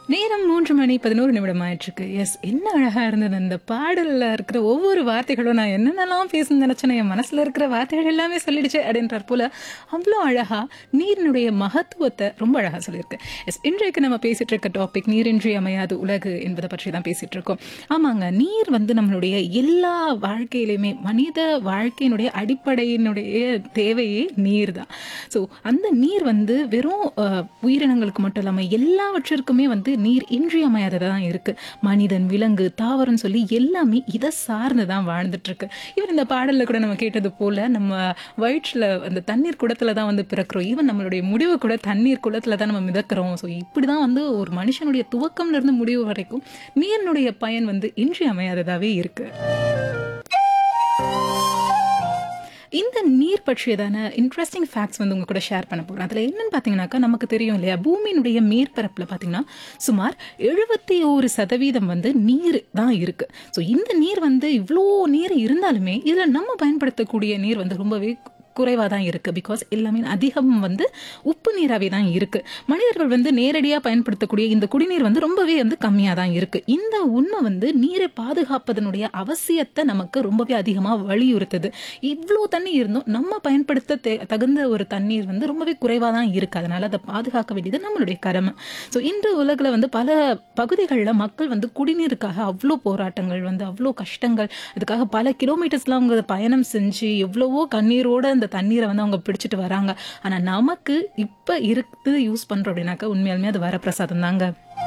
நேரம் 3:11 ஆயிட்டிருக்கு. எஸ், என்ன அழகா இருந்தது அந்த பாடல்ல இருக்கிற ஒவ்வொரு வார்த்தைகளும். நான் என்னென்னலாம் பேசணும்னு நினைச்சேனோ என் மனசுல இருக்கிற வார்த்தைகள் எல்லாமே சொல்லிடுச்சு அப்படின்றார் போல. அவ்வளோ அழகா நீரினுடைய மகத்துவத்தை ரொம்ப அழகா சொல்லியிருக்கு. எஸ், இன்றைக்கு நம்ம பேசிட்டு இருக்க டாபிக் நீரின்றி அமையாது உலகு என்பதை பற்றி தான் பேசிட்டு இருக்கோம். ஆமாங்க, நீர் வந்து நம்மளுடைய எல்லா வாழ்க்கையிலுமே மனித வாழ்க்கையினுடைய அடிப்படையினுடைய தேவையே நீர் தான். ஸோ அந்த நீர் வந்து வெறும் உயிரினங்களுக்கு மட்டும் இல்லாமல் எல்லாவற்றிற்குமே வந்து நீர் இன்றியமையாததாக தான் இருக்குது. மனிதன், விலங்கு, தாவரம்னு சொல்லி எல்லாமே இதை சார்ந்து தான் வாழ்ந்துட்டு இருக்கு. இவர் இந்த பாடலில் கூட நம்ம கேட்டது போல நம்ம வயிற்றில் அந்த தண்ணீர் குடத்துல தான் வந்து பிறக்கிறோம். ஈவன் நம்மளுடைய முடிவு கூட தண்ணீர் குளத்துல தான் நம்ம மிதக்கிறோம். ஸோ இப்படி தான் வந்து ஒரு மனுஷனுடைய துவக்கம்ல இருந்து முடிவு வரைக்கும் நீரினுடைய பயன் வந்து இன்றியமையாததாகவே இருக்கு. இந்த நீர் பற்றியதான இன்ட்ரெஸ்டிங் ஃபேக்ட்ஸ் வந்து உங்க கூட ஷேர் பண்ண போகிறேன். அதில் என்னன்னு பார்த்தீங்கன்னாக்கா, நமக்கு தெரியும் இல்லையா, பூமியினுடைய மேற்பரப்பில் பார்த்தீங்கன்னா சுமார் 71% வந்து நீர் தான் இருக்கு. ஸோ இந்த நீர் வந்து இவ்வளோ நீர் இருந்தாலுமே இதில் நம்ம பயன்படுத்தக்கூடிய நீர் வந்து ரொம்பவே குறைவாக தான் இருக்குது. பிகாஸ் எல்லாமே அதிகம் வந்து உப்பு நீராகவே தான் இருக்குது. மனிதர்கள் வந்து நேரடியாக பயன்படுத்தக்கூடிய இந்த குடிநீர் வந்து ரொம்பவே வந்து கம்மியாக தான் இருக்குது. இந்த உண்மை வந்து நீரை பாதுகாப்பதனுடைய அவசியத்தை நமக்கு ரொம்பவே அதிகமாக வலியுறுத்துது. இவ்வளோ தண்ணி இருந்தும் நம்ம பயன்படுத்த தகுந்த ஒரு தண்ணீர் வந்து ரொம்பவே குறைவாக தான் இருக்குது. அதனால் அதை பாதுகாக்க வேண்டியது நம்மளுடைய கடமை. ஸோ இன்று உலகில் வந்து பல பகுதிகளில் மக்கள் வந்து குடிநீருக்காக அவ்வளோ போராட்டங்கள் வந்து அவ்வளோ கஷ்டங்கள், அதுக்காக பல கிலோமீட்டர்ஸ்லாம் அவங்க பயணம் செஞ்சு எவ்வளவோ கண்ணீரோட அந்த தண்ணீரை வந்து அவங்க பிடிச்சிட்டு வராங்க. ஆனால் நமக்கு இப்போ இருக்கு யூஸ் பண்ணுறோம் அப்படின்னாக்கா உண்மையாலுமே அது வரப்பிரசாதம் தாங்க.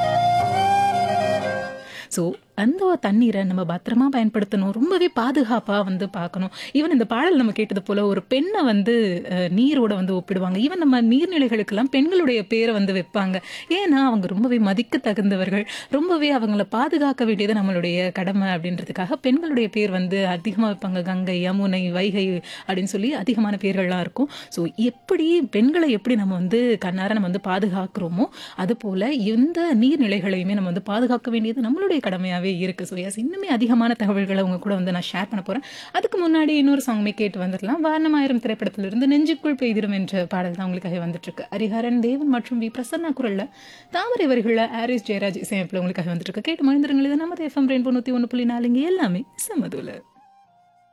ஸோ அந்த தண்ணீரை நம்ம பத்திரமா பயன்படுத்தணும், ரொம்பவே பாதுகாப்பாக வந்து பார்க்கணும். ஈவன் இந்த பாடல் நம்ம கேட்டது போல் ஒரு பெண்ணை வந்து நீரோட வந்து ஒப்பிடுவாங்க. ஈவன் நம்ம நீர்நிலைகளுக்கெல்லாம் பெண்களுடைய பேரை வந்து வைப்பாங்க. ஏன்னா அவங்க ரொம்பவே மதிக்க தகுந்தவர்கள், ரொம்பவே அவங்கள பாதுகாக்க வேண்டியது நம்மளுடைய கடமை அப்படின்றதுக்காக பெண்களுடைய பேர் வந்து அதிகமாக வைப்பாங்க. கங்கை, யமுனை, வைகை அப்படின்னு சொல்லி அதிகமான பேர்கள்லாம் இருக்கும். ஸோ எப்படி பெண்களை எப்படி நம்ம வந்து கண்ணார நம்ம வந்து பாதுகாக்கிறோமோ அதுபோல் எந்த நீர்நிலைகளையுமே நம்ம வந்து பாதுகாக்க வேண்டியது நம்மளுடைய கடமையாகவே இருக்கு. ஸோ எஸ், இன்னுமே அதிகமான தகவல்களை உங்க கூட வந்து நான் ஷேர் பண்ண போறேன். அதுக்கு முன்னாடி இன்னொரு சாங்மே கேட்டு வந்துடலாம். வாரணமாயிரம் திரைப்படத்திலிருந்து நெஞ்சுக்குள் பெய்திரும் என்ற பாடல் தான் உங்களுக்காக வந்துட்டு இருக்கு. ஹரிஹரன் தேவன் மற்றும் வி பிரசன்னா குரல்ல, தாமரை வரிகளில் ஆரிஸ் ஜெயராஜ் இசையமைப்பில் உங்களுக்காக வந்துட்டு இருக்கு. கேட்டு மகிழ்ந்துருங்கள். இது நமது FM ரெயின்போ 101.4 எல்லாமே சமதுல.